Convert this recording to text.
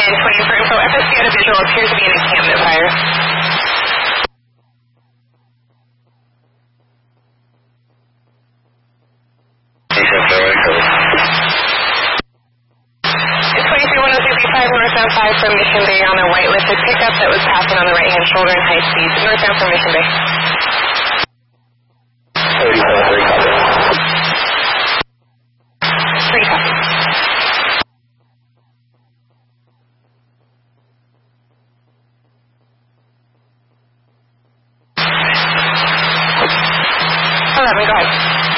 920 for info. FSC out of visual appears to be an encampment fire. It's 23-10685 northbound 5 from Mission Bay on a white lifted pickup that was passing on the right-hand shoulder in high speed. Northbound from Mission Bay. 37-3 copy. 3 copy. Go ahead.